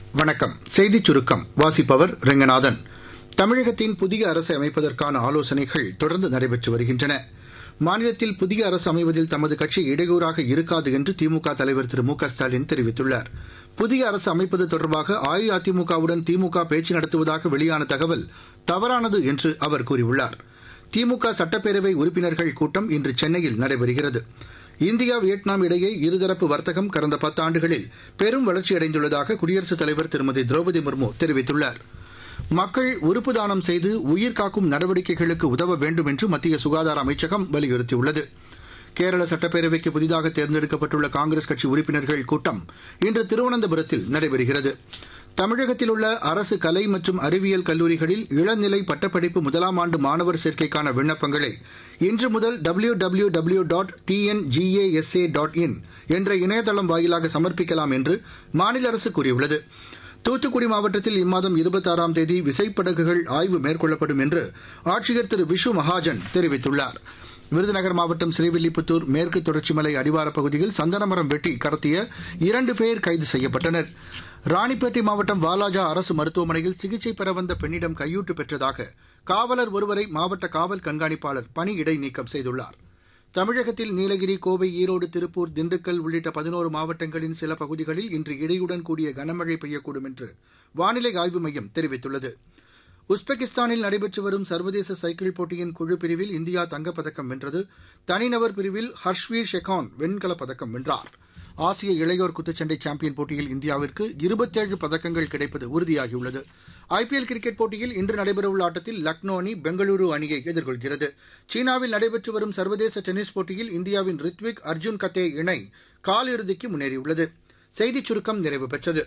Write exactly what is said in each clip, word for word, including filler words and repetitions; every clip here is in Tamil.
வணக்கம். செய்திச் சுருக்கம் வாசிப்பவர் ரெங்கநாதன். தமிழகத்தின் புதிய அரசை அமைப்பதற்கான ஆலோசனைகள் தொடர்ந்து நடைபெற்று வருகின்றன. மாநிலத்தில் புதிய அரசு அமைவதில் தமது கட்சி இடையூறாக இருக்காது என்று திமுக தலைவர் திரு மு க ஸ்டாலின் தெரிவித்துள்ளார். புதிய அரசு அமைப்பது தொடர்பாக அஇஅதிமுகவுடன் திமுக பேச்சு நடத்துவதாக வெளியான தகவல் தவறானது என்று அவர் கூறியுள்ளார். திமுக சட்டப்பேரவை உறுப்பினர்கள் கூட்டம் இன்று சென்னையில் நடைபெறுகிறது. இந்தியா வியட்நாம் இடையே இருதரப்பு வர்த்தகம் கடந்த பத்தாண்டுகளில் பெரும் வளர்ச்சியடைந்துள்ளதாக குடியரசுத் தலைவர் திருமதி திரௌபதி முர்மு தெரிவித்துள்ளார். மக்கள் உறுப்பு தானம் செய்து உயிர்காக்கும் நடவடிக்கைகளுக்கு உதவ வேண்டும் என்று மத்திய சுகாதார அமைச்சகம் வலியுறுத்தியுள்ளது. கேரள சட்டப்பேரவைக்கு புதிதாக தேர்ந்தெடுக்கப்பட்டுள்ள காங்கிரஸ் கட்சி உறுப்பினர்கள் கூட்டம் இன்று திருவனந்தபுரத்தில் நடைபெறுகிறது. தமிழகத்தில் உள்ள அரசு கலை மற்றும் அறிவியல் கல்லூரிகளில் இளநிலை பட்டப்படிப்பு முதலாம் ஆண்டு மாணவர் சேர்க்கைக்கான விண்ணப்பங்களை இன்று முதல் W W W dot T N G A S A dot in என்ற இணையதளம் வாயிலாக சமர்ப்பிக்கலாம் என்று மாநில அரசு கூறியுள்ளது. தூத்துக்குடி மாவட்டத்தில் இம்மாதம் இருபத்தாறாம் தேதி விசைப்படகுகள் ஆய்வு மேற்கொள்ளப்படும் என்று ஆட்சியர் திரு விஷு மகாஜன் தெரிவித்துள்ளார். விருதுநகர் மாவட்டம் ஸ்ரீவில்லிபுத்தூர் மேற்கு தொடர்ச்சி மலை அடிவாரப் பகுதியில் சந்தனமரம் வெட்டி கடத்திய இரண்டு பேர் கைது செய்யப்பட்டனர். ராணிப்பேட்டை மாவட்டம் வாலாஜா அரசு மருத்துவமனையில் சிகிச்சை பெற வந்த பெண்ணிடம் கையூட்டு பெற்றதாக காவலர் ஒருவரை மாவட்ட காவல் கண்காணிப்பாளர் பணி இடைநீக்கம் செய்துள்ளார். தமிழகத்தில் நீலகிரி, கோவை, ஈரோடு, திருப்பூர், திண்டுக்கல் உள்ளிட்ட பதினோரு மாவட்டங்களின் சில பகுதிகளில் இன்று இடியுடன் கூடிய கனமழை பெய்யக்கூடும் என்று வானிலை ஆய்வு மையம் தெரிவித்துள்ளது. உஸ்பெகிஸ்தானில் நடைபெற்று வரும் சர்வதேச சைக்கிள் போட்டியின் குழு பிரிவில் இந்தியா தங்கப்பதக்கம் வென்றது. தனிநபர் பிரிவில் ஹர்ஷ்வீர் ஷெகான் வெண்கலப் பதக்கம் வென்றார். ஆசிய இளையோர் குத்துச்சண்டை சாம்பியன் போட்டியில் இந்தியாவிற்கு இருபத்தேழு பதக்கங்கள் கிடைப்பது உறுதியாகியுள்ளது. ஐபிஎல் கிரிக்கெட் போட்டியில் இன்று நடைபெறவுள்ள ஆட்டத்தில் லக்னோ அணி பெங்களூரு அணியை எதிர்கொள்கிறது. சீனாவில் நடைபெற்று வரும் சர்வதேச டென்னிஸ் போட்டியில் இந்தியாவின் ரித்விக் அர்ஜுன் கத்தே இணை காலிறுதிக்கு முன்னேறியுள்ளது. செய்திச் சுருக்கம் நிறைவு பெற்றது.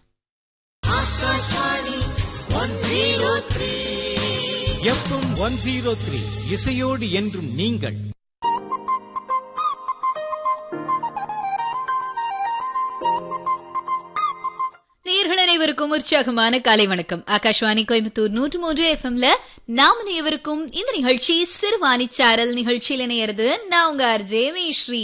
எஃப்எம் ஒன் ஜீரோ த்ரீ இசையோடு என்றும் நீங்கள். நேயர்கள் அனைவருக்கும் உற்சாகமான காலை வணக்கம். ஆகாஷ்வாணி கோயம்புத்தூர் நூற்று மூன்று எஃப்எம்ல நாம் அனைவருக்கும் இந்த நிகழ்ச்சி சிறுவாணி சாரல் நிகழ்ச்சியில் இணையறது நான் உங்க ஆர்ஜே மேஸ்ரீ.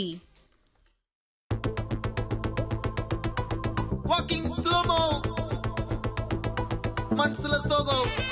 Walking slow mo, மனசுல சோகம்